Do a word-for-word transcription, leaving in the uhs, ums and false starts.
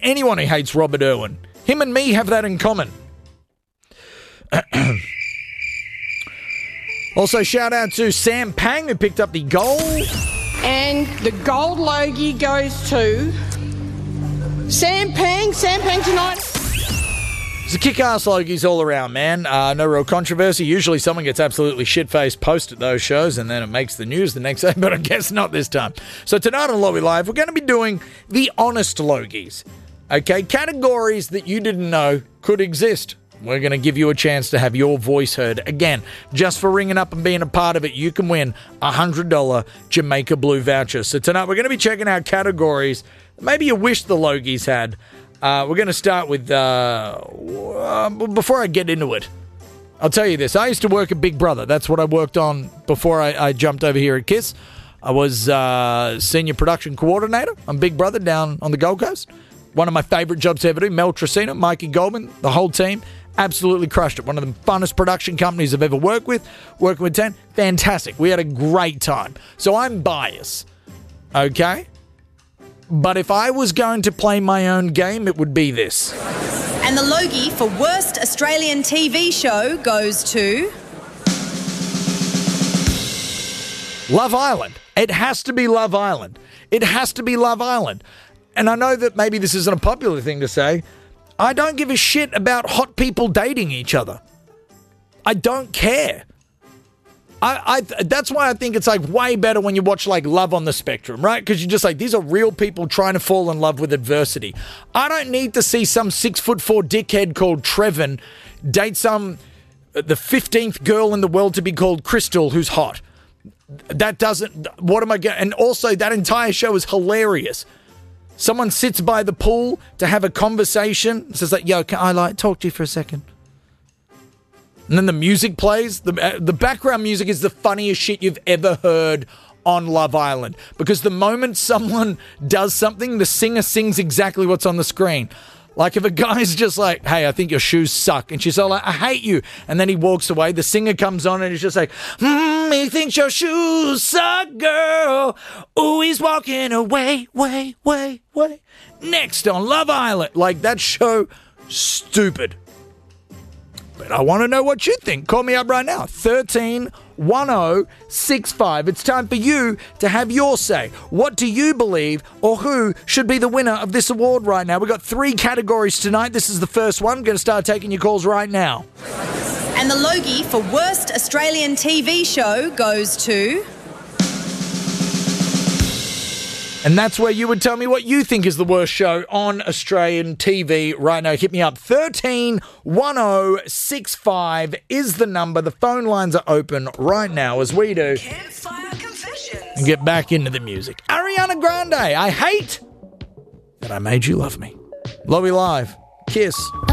anyone who hates Robert Irwin. Him and me have that in common. Also, shout out to Sam Pang, who picked up the gold. And the gold Logie goes to Sam Pang. Sam Pang tonight. It's a kick-ass Logies all around, man. Uh, no real controversy. Usually someone gets absolutely shit-faced post at those shows and then it makes the news the next day, but I guess not this time. So tonight on Logie Live, we're going to be doing the honest Logies. Okay, categories that you didn't know could exist. We're going to give you a chance to have your voice heard. Again, just for ringing up and being a part of it, you can win a one hundred dollars Jamaica Blue voucher. So tonight we're going to be checking out categories maybe you wish the Logies had. Uh, we're going to start with, uh, uh, before I get into it, I'll tell you this. I used to work at Big Brother. That's what I worked on before I, I jumped over here at KISS. I was uh, senior production coordinator on Big Brother down on the Gold Coast. One of my favourite jobs ever to do. Mel Tracina, Mikey Goldman, the whole team. Absolutely crushed it. One of the funnest production companies I've ever worked with. Working with ten. Fantastic. We had a great time. So I'm biased. Okay? But if I was going to play my own game, it would be this. And the Logie for Worst Australian T V Show goes to... Love Island. It has to be Love Island. It has to be Love Island. And I know that maybe this isn't a popular thing to say. I don't give a shit about hot people dating each other. I don't care. I, I that's why I think it's like way better when you watch like Love on the Spectrum, right? Because you're just like, these are real people trying to fall in love with adversity. I don't need to see some six foot four dickhead called Trevin date some the fifteenth girl in the world to be called Crystal who's hot. That doesn't. What am I getting? And also, that entire show is hilarious. Someone sits by the pool to have a conversation. Says like, "Yo, can I like talk to you for a second?" And then the music plays. The uh, the background music is the funniest shit you've ever heard on Love Island. Because the moment someone does something, the singer sings exactly what's on the screen. Like if a guy's just like, "Hey, I think your shoes suck," and she's all like, "I hate you," and then he walks away, the singer comes on and he's just like, "Hmm, he thinks your shoes suck, girl. Ooh, he's walking away, way, way, way." Next on Love Island. Like, that show, stupid. But I want to know what you think. Call me up right now. thirteen ten sixty-five. It's time for you to have your say. What do you believe, or who should be the winner of this award right now? We've got three categories tonight. This is the first one. I'm going to start taking your calls right now. And the Logie for Worst Australian T V Show goes to... And that's where you would tell me what you think is the worst show on Australian T V right now. Hit me up. thirteen ten sixty-five is the number. The phone lines are open right now as we do. Campfire Confessions. And get back into the music. Ariana Grande, I hate that I made you love me. Logie Live. Kiss.